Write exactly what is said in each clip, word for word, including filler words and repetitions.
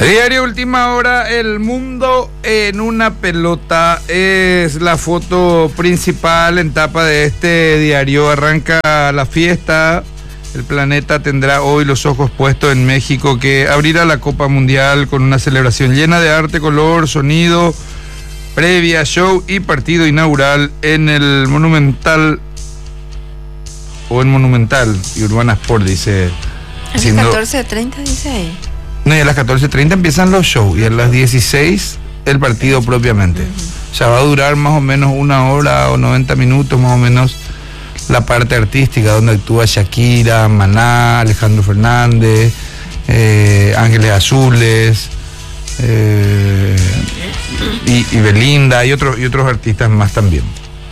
Diario Última Hora, el mundo en una pelota es la foto principal en tapa de este diario. Arranca la fiesta, el planeta tendrá hoy los ojos puestos en México, que abrirá la Copa Mundial con una celebración llena de arte, color, sonido, previa, show y partido inaugural en el Monumental o en Monumental y Urbana Sport, dice. A las catorce treinta dice ahí. No, y a las catorce treinta empiezan los shows y a las dieciséis el partido propiamente. Uh-huh. O sea, va a durar más o menos una hora o noventa minutos más o menos la parte artística, donde actúa Shakira, Maná, Alejandro Fernández, eh, Ángeles Azules, eh, y, y Belinda y otros, y otros artistas más también.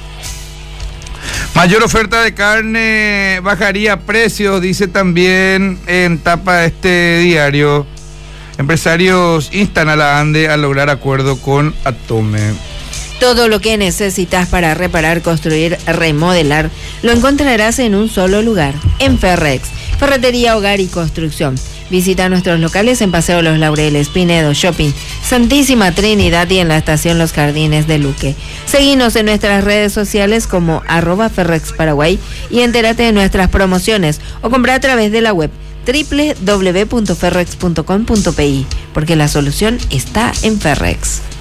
Mayor oferta de carne, bajaría precios, dice también en tapa de este diario. Empresarios instan a la ANDE a lograr acuerdo con Atome. Todo lo que necesitas para reparar, construir, remodelar, lo encontrarás en un solo lugar, en Ferrex, Ferretería, Hogar y Construcción. Visita nuestros locales en Paseo Los Laureles, Pinedo, Shopping, Santísima Trinidad y en la estación Los Jardines de Luque. Seguinos en nuestras redes sociales como arroba Ferrex Paraguay y entérate de nuestras promociones o compra a través de la web doble u doble u doble u punto ferrex punto com punto p i, porque la solución está en Ferrex.